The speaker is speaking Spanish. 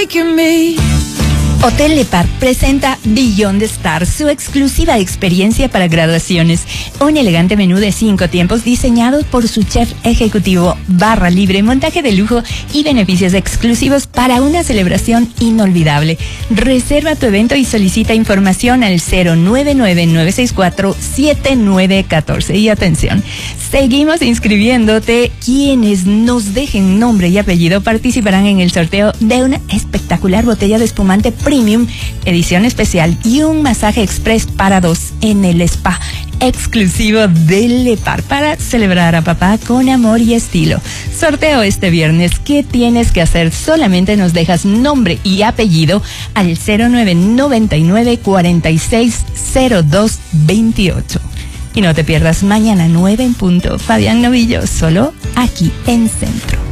making me. Hotel Le Parc presenta Beyond Star, su exclusiva experiencia para graduaciones. Un elegante menú de 5 tiempos diseñado por su chef ejecutivo, barra libre, montaje de lujo y beneficios exclusivos para una celebración inolvidable. Reserva tu evento y solicita información al 099-964-7914. Y atención, seguimos inscribiéndote. Quienes nos dejen nombre y apellido participarán en el sorteo de una espectacular botella de espumante Premium, edición especial y un masaje express para 2 en el spa exclusivo del Le Parc para celebrar a papá con amor y estilo. Sorteo este viernes. ¿Qué tienes que hacer? Solamente nos dejas nombre y apellido al 0999-460228. Y no te pierdas mañana 9 en punto. Fabián Novillo, solo aquí en Centro.